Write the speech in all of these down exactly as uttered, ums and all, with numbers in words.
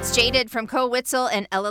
It's Jaded from Cole Witzel and Ella.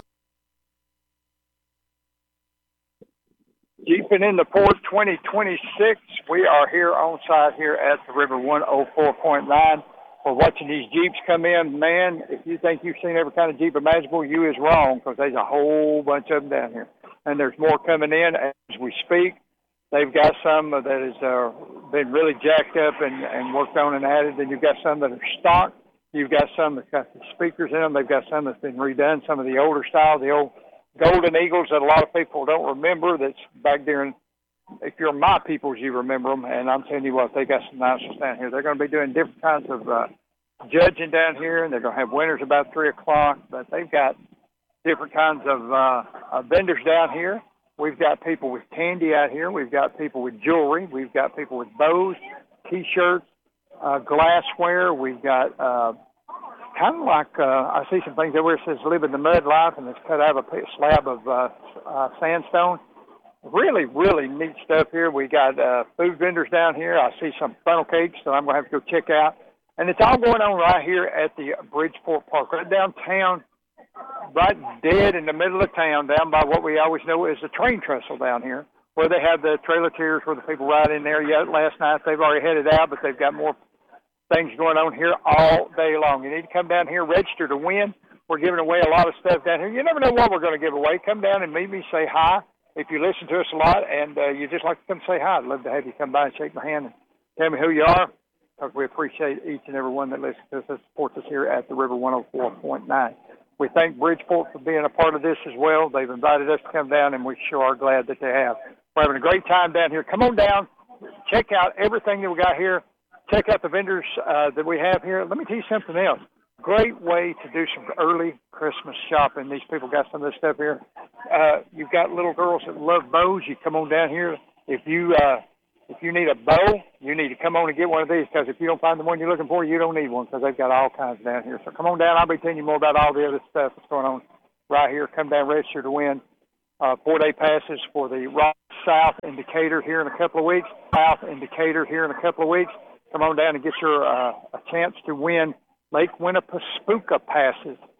Jeeping in the Port twenty twenty-six. We are here on site here at the River one oh four point nine. We're watching these Jeeps come in. Man, if you think you've seen every kind of Jeep imaginable, you is wrong, because there's a whole bunch of them down here. And there's more coming in as we speak. They've got some that has uh, been really jacked up and, and worked on and added. Then you've got some that are stock. You've got some that's got the speakers in them. They've got some that's been redone, some of the older style, the old Golden Eagles that a lot of people don't remember. That's back there. If you're my peoples, you remember them. And I'm telling you what, they got some nice ones down here. They're going to be doing different kinds of uh, judging down here, and they're going to have winners about three o'clock. But they've got different kinds of uh, uh, vendors down here. We've got people with candy out here. We've got people with jewelry. We've got people with bows, T-shirts, uh, glassware. We've got uh, kind of like, uh, I see some things over here that says live in the mud life, and it's cut out of a slab of uh, uh, sandstone. Really, really neat stuff here. We got uh, food vendors down here. I see some funnel cakes that I'm going to have to go check out. And it's all going on right here at the Bridgeport Park, right downtown, right dead in the middle of town, down by what we always know is the train trestle down here, where they have the trailer tiers where the people ride in there. Yet last night they've already headed out, but they've got more things going on here all day long. You need to come down here, register to win. We're giving away a lot of stuff down here. You never know what we're going to give away. Come down and meet me, say hi. If you listen to us a lot and uh, you just like to come say hi, I'd love to have you come by and shake my hand and tell me who you are, because we appreciate each and every one that listens to us and supports us here at the River one oh four point nine. We thank Bridgeport for being a part of this as well. They've invited us to come down, and we sure are glad that they have. We're having a great time down here. Come on down. Check out everything that we got here. Check out the vendors uh, that we have here. Let me tell you something else. Great way to do some early Christmas shopping. These people got some of this stuff here. Uh, you've got little girls that love bows. You come on down here. If you uh, if you need a bow, you need to come on and get one of these, because if you don't find the one you're looking for, you don't need one, because they've got all kinds down here. So come on down. I'll be telling you more about all the other stuff that's going on right here. Come down, register to win uh, four-day passes for the Rock South in Decatur here in a couple of weeks. South in Decatur here in a couple of weeks. Come on down and get your uh, a chance to win Lake Winnipesaukee passes